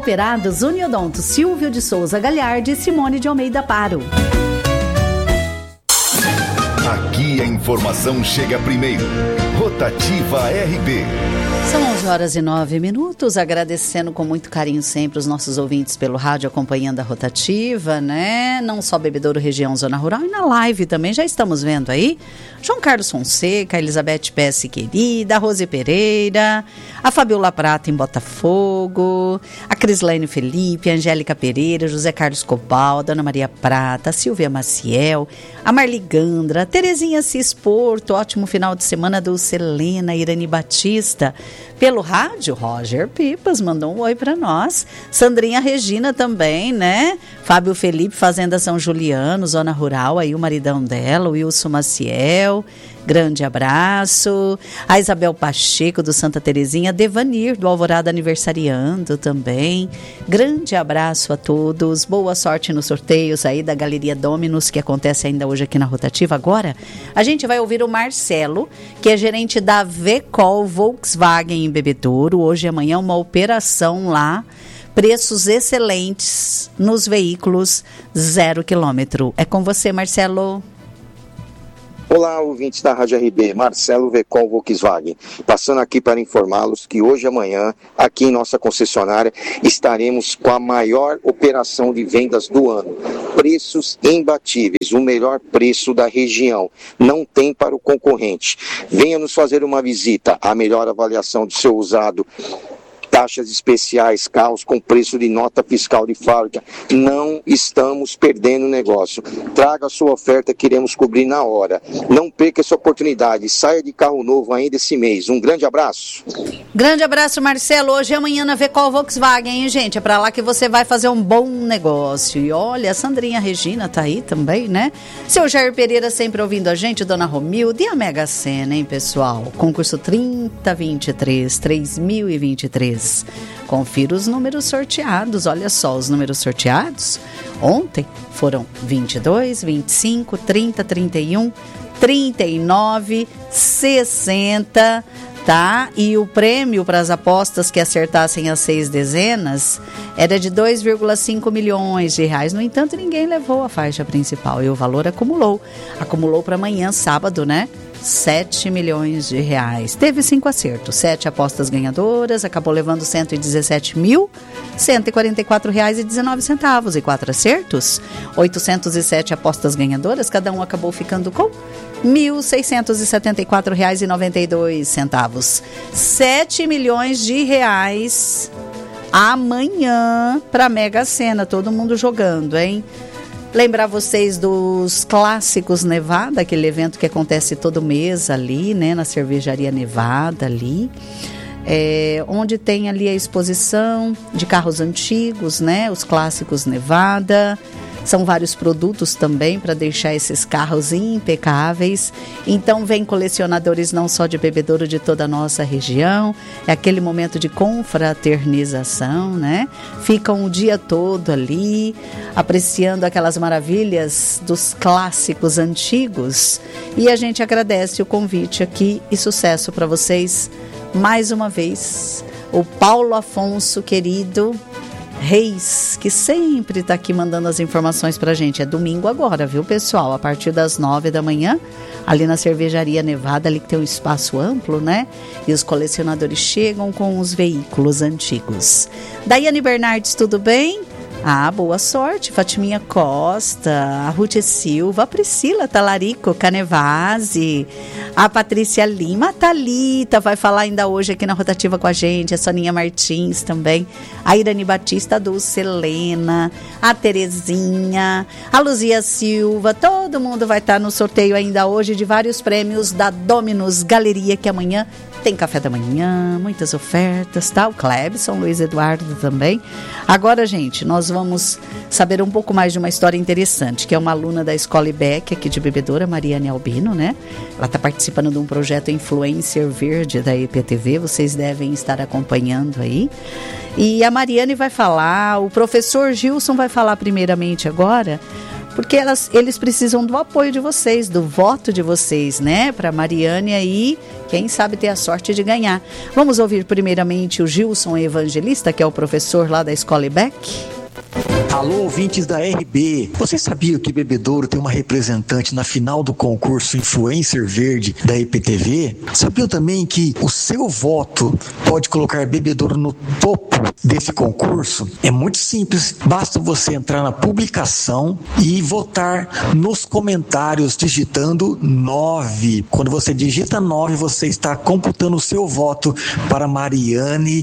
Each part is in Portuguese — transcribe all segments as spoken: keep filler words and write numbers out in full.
Cooperados Uniodonto Silvio de Souza Galhardi e Simone de Almeida Paro. Aqui a informação chega primeiro. Rotativa R B. São onze horas e nove minutos, agradecendo com muito carinho sempre os nossos ouvintes pelo rádio acompanhando a Rotativa, né? Não só Bebedouro, região, zona rural, e na live também, já estamos vendo aí. João Carlos Fonseca, Elizabeth Pesce querida, a Rose Pereira, a Fabiola Prata em Botafogo, a Crislaine Felipe, a Angélica Pereira, José Carlos Cobal, Dona Maria Prata, a Silvia Maciel, a Marli Gandra, a Terezinha Cis Porto, ótimo final de semana do Selena, Irani Batista. Pelo rádio, Roger Pipas mandou um oi para nós. Sandrinha Regina também, né? Fábio Felipe, Fazenda São Juliano, Zona Rural, aí o maridão dela, o Wilson Maciel. Grande abraço. A Isabel Pacheco, do Santa Terezinha. Devanir, do Alvorada aniversariando também. Grande abraço a todos. Boa sorte nos sorteios aí da Galeria Dominus, que acontece ainda hoje aqui na Rotativa. Agora, a gente vai ouvir o Marcelo, que é gerente da V-Col Volkswagen em Bebedouro. Hoje e amanhã uma operação lá. Preços excelentes nos veículos zero quilômetro. É com você, Marcelo. Olá, ouvintes da Rádio R B, Marcelo V-Col Volkswagen, passando aqui para informá-los que hoje e amanhã, aqui em nossa concessionária, estaremos com a maior operação de vendas do ano. Preços imbatíveis, o melhor preço da região, não tem para o concorrente. Venha nos fazer uma visita, a melhor avaliação do seu usado, taxas especiais, carros com preço de nota fiscal de fábrica. Não estamos perdendo negócio. Traga a sua oferta, queremos cobrir na hora. Não perca essa oportunidade. Saia de carro novo ainda esse mês. Um grande abraço. Grande abraço, Marcelo. Hoje e amanhã na V-Col Volkswagen, hein, gente? É pra lá que você vai fazer um bom negócio. E olha, a Sandrinha Regina tá aí também, né? Seu Jair Pereira sempre ouvindo a gente, Dona Romilda e a Mega Sena, hein, pessoal? Concurso trinta vinte e três, três mil e vinte e três. Confira os números sorteados. Olha só, os números sorteados ontem foram vinte e dois, vinte e cinco, trinta, trinta e um, trinta e nove, sessenta, tá? E o prêmio para as apostas que acertassem as seis dezenas era de dois vírgula cinco milhões de reais. No entanto, ninguém levou a faixa principal e o valor acumulou. Acumulou para amanhã, sábado, né? sete milhões de reais. Teve cinco acertos, sete apostas ganhadoras, acabou levando cento e dezessete mil, cento e quarenta e quatro reais e dezenove centavos. E quatro acertos, oitocentos e sete apostas ganhadoras, cada um acabou ficando com mil seiscentos e setenta e quatro reais e noventa e dois centavos. sete milhões de reais amanhã para Mega Sena, todo mundo jogando, hein? Lembrar vocês dos Clássicos Nevada, aquele evento que acontece todo mês ali, né, na Cervejaria Nevada ali, é, onde tem ali a exposição de carros antigos, né, os Clássicos Nevada. São vários produtos também para deixar esses carros impecáveis. Então vem colecionadores não só de Bebedouro, de toda a nossa região. É aquele momento de confraternização, né? Ficam o dia todo ali, apreciando aquelas maravilhas dos clássicos antigos. E a gente agradece o convite aqui e sucesso para vocês mais uma vez. O Paulo Afonso, querido Reis, que sempre está aqui mandando as informações pra gente. É domingo agora, viu, pessoal? A partir das nove da manhã, ali na Cervejaria Nevada, ali que tem um espaço amplo, né? E os colecionadores chegam com os veículos antigos. Daiane Bernardes, tudo bem? Ah, boa sorte, Fatiminha Costa, a Ruth Silva, a Priscila Talarico Canevase, a Patrícia Lima, a Thalita vai falar ainda hoje aqui na Rotativa com a gente, a Soninha Martins também, a Irani Batista, a Dulce Helena, a Terezinha, a Luzia Silva, todo mundo vai estar no sorteio ainda hoje de vários prêmios da Dominus Galeria, que amanhã tem café da manhã, muitas ofertas, tá? O Clebson, Luiz Eduardo também. Agora, gente, nós vamos saber um pouco mais de uma história interessante, que é uma aluna da Escola I B E C aqui de Bebedouro, Mariane Albino, né? Ela está participando de um projeto Influencer Verde da E P T V, vocês devem estar acompanhando aí. E a Mariane vai falar, o professor Gilson vai falar primeiramente agora, porque elas, eles precisam do apoio de vocês, do voto de vocês, né? Para Mariane aí, quem sabe ter a sorte de ganhar. Vamos ouvir primeiramente o Gilson Evangelista, que é o professor lá da Escola I B E C. Alô, ouvintes da R B. Você sabia que Bebedouro tem uma representante na final do concurso Influencer Verde da I P T V? Sabia também que o seu voto pode colocar Bebedouro no topo desse concurso? É muito simples, basta você entrar na publicação e votar nos comentários digitando nove. Quando você digita nove, você está computando o seu voto para Mariane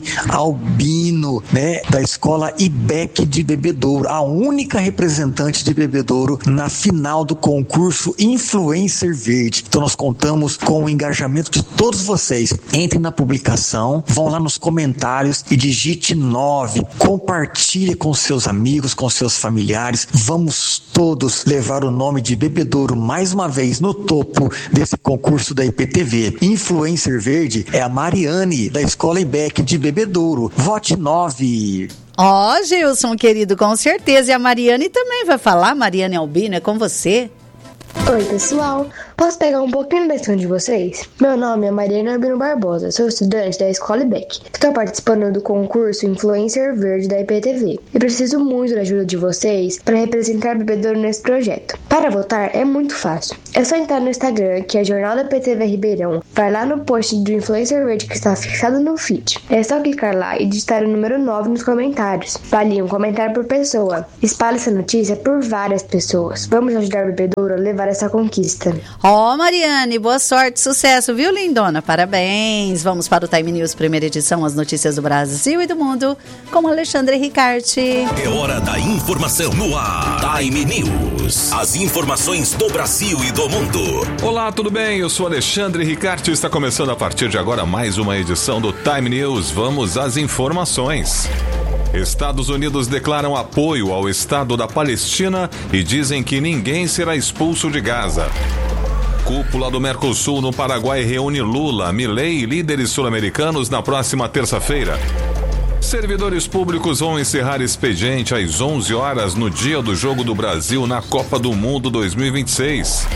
Albino, né, da Escola I B E C de Bebedouro, a única representante de Bebedouro na final do concurso Influencer Verde. Então nós contamos com o engajamento de todos vocês. Entrem na publicação, vão lá nos comentários e digite nove. Compartilhe com seus amigos, com seus familiares. Vamos todos levar o nome de Bebedouro mais uma vez no topo desse concurso da I P T V. Influencer Verde é a Mariane da Escola I B E C de Bebedouro. Vote nove. Ó, oh, Gilson, querido, com certeza. E a Mariane também vai falar. Mariane Albino, é com você. Oi, pessoal. Posso pegar um pouquinho da atenção de vocês? Meu nome é Mariana Albino Barbosa, sou estudante da Escola I B E C. Estou participando do concurso Influencer Verde da I P T V e preciso muito da ajuda de vocês para representar Bebedouro nesse projeto. Para votar é muito fácil. É só entrar no Instagram, que é Jornal da P T V Ribeirão, vai lá no post do Influencer Verde que está fixado no feed. É só clicar lá e digitar o número nove nos comentários. Vale um comentário por pessoa. Espalhe essa notícia por várias pessoas. Vamos ajudar Bebedouro a levar essa conquista. Ó, oh, Mariane, boa sorte, sucesso, viu, lindona? Parabéns. Vamos para o Time News, primeira edição, as notícias do Brasil e do mundo, com Alexandre Ricarte. É hora da informação no ar. Time News. As informações do Brasil e do mundo. Olá, tudo bem? Eu sou Alexandre Ricarte e está começando a partir de agora mais uma edição do Time News. Vamos às informações. Estados Unidos declaram apoio ao Estado da Palestina e dizem que ninguém será expulso de Gaza. Cúpula do Mercosul no Paraguai reúne Lula, Milei e líderes sul-americanos na próxima terça-feira. Servidores públicos vão encerrar expediente às onze horas no dia do Jogo do Brasil na Copa do Mundo dois mil e vinte e seis.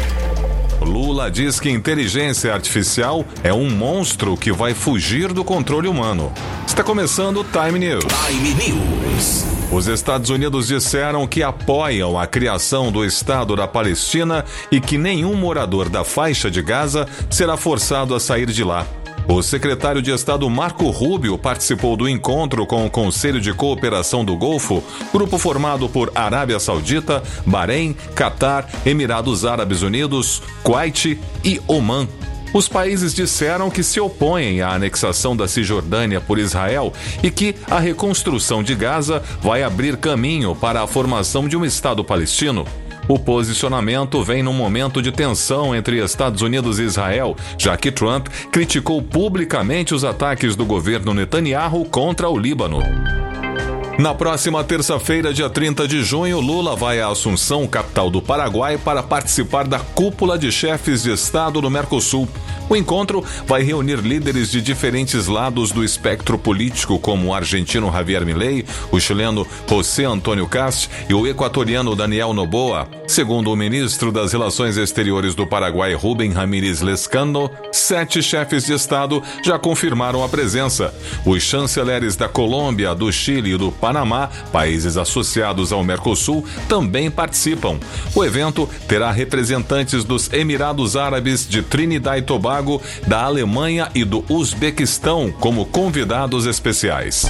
Lula diz que inteligência artificial é um monstro que vai fugir do controle humano. Está começando o Time News. Time News. Os Estados Unidos disseram que apoiam a criação do Estado da Palestina e que nenhum morador da faixa de Gaza será forçado a sair de lá. O secretário de Estado Marco Rubio participou do encontro com o Conselho de Cooperação do Golfo, grupo formado por Arábia Saudita, Bahrein, Catar, Emirados Árabes Unidos, Kuwait e Omã. Os países disseram que se opõem à anexação da Cisjordânia por Israel e que a reconstrução de Gaza vai abrir caminho para a formação de um Estado palestino. O posicionamento vem num momento de tensão entre Estados Unidos e Israel, já que Trump criticou publicamente os ataques do governo Netanyahu contra o Líbano. Na próxima terça-feira, dia trinta de junho, Lula vai a Assunção, capital do Paraguai, para participar da cúpula de chefes de Estado no Mercosul. O encontro vai reunir líderes de diferentes lados do espectro político, como o argentino Javier Milei, o chileno José Antônio Kast e o equatoriano Daniel Noboa. Segundo o ministro das Relações Exteriores do Paraguai, Rubem Ramírez Lezcano, sete chefes de Estado já confirmaram a presença. Os chanceleres da Colômbia, do Chile e do Panamá, países associados ao Mercosul, também participam. O evento terá representantes dos Emirados Árabes, de Trinidad e Tobago, da Alemanha e do Uzbequistão como convidados especiais.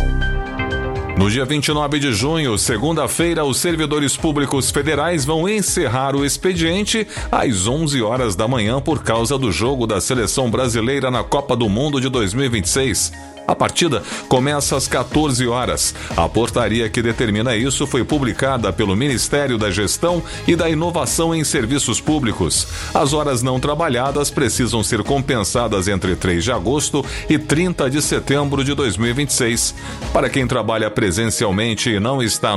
No dia vinte e nove de junho, segunda-feira, os servidores públicos federais vão encerrar o expediente às onze horas da manhã por causa do jogo da seleção brasileira na Copa do Mundo de dois mil e vinte e seis. A partida começa às quatorze horas. A portaria que determina isso foi publicada pelo Ministério da Gestão e da Inovação em Serviços Públicos. As horas não trabalhadas precisam ser compensadas entre três de agosto e trinta de setembro de dois mil e vinte e seis. Para quem trabalha presencialmente e não está